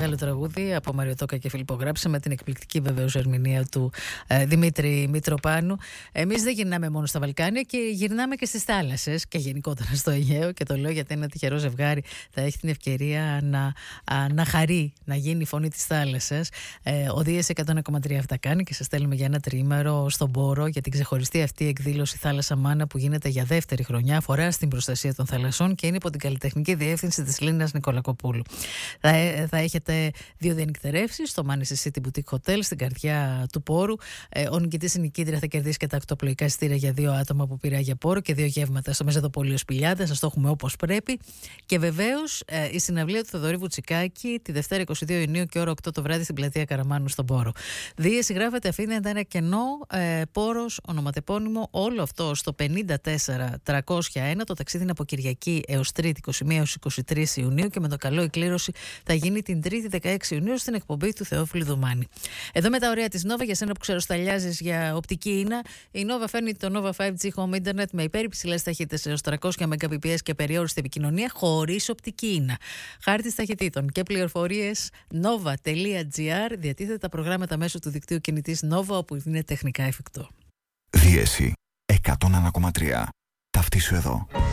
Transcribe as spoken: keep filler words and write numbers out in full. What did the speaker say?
μεγάλο τραγούδι από Μαριωτόκα και Φιλιππογράψη, με την εκπληκτική βεβαίως ερμηνεία του ε, Δημήτρη Μητροπάνου. Εμείς δεν γυρνάμε μόνο στα Βαλκάνια και γυρνάμε και στις θάλασσες και γενικότερα στο Αιγαίο. Και το λέω γιατί ένα τυχερό ζευγάρι θα έχει την ευκαιρία να, α, να χαρεί, να γίνει η φωνή της θάλασσας. Ε, ο Δίες εκατό ένα κόμμα τρία αυτά κάνει και σας στέλνουμε για ένα τριήμερο στον Πόρο για την ξεχωριστή αυτή εκδήλωση Θάλασσα Μάνα που γίνεται για δεύτερη χρονιά. Αφορά στην προστασία των θαλασσών και είναι υπό την καλλιτεχνική διεύθυνση της Λίνας Νικολακοπούλου. Θα, θα έχετε δύο διανυκτερεύσεις στο Manchester City Boutique Hotel στην καρδιά του Πόρου. Ε, ο νικητής ή νικήτρια θα κερδίσει και τα ακτοπλοϊκά εισιτήρια για δύο άτομα από Πειραιά Πόρο και δύο γεύματα στο Μεζεδοπολείο Σπηλιάδας. Σας το έχουμε όπως πρέπει. Και βεβαίως ε, η συναυλία του Θοδωρή Βουτσικάκη τη Δευτέρα είκοσι δύο Ιουνίου και ώρα οκτώ το βράδυ στην πλατεία Καραμάνου στον Πόρο. Δίες συγγράφεται, αφήνεται ένα κενό, ε, Πόρος, ονοματεπώνυμο, όλο αυτό στο πενήντα τέσσερα τριακόσια ένα. Το ταξίδι είναι από Κυριακή έως Τρίτη είκοσι μία έως είκοσι τρεις Ιουνίου και με το καλό η κλήρωση θα γίνει την Τρίτη δεκαέξι Ιουνίου στην εκπομπή του Θεόφιλου Δουμάνη. Εδώ με τα ωραία της Nova, για σένα που ξεροσταλιάζεις για οπτική ίνα, η Nova φέρνει το Nova φάιβ τζι Home Internet με υπέρυψηλές ταχύτητες έως τριακόσια Mbps και περιόριστη επικοινωνία χωρίς οπτική ίνα. Χάρτης ταχυτήτων και πληροφορίες nova τελεία gr. Διατίθεται τα προγράμματα μέσω του δικτύου κινητής Nova όπου είναι τεχνικά εφικτό. Δίεση εκατό ένα κόμμα τρία. Ταυτίσου εδώ.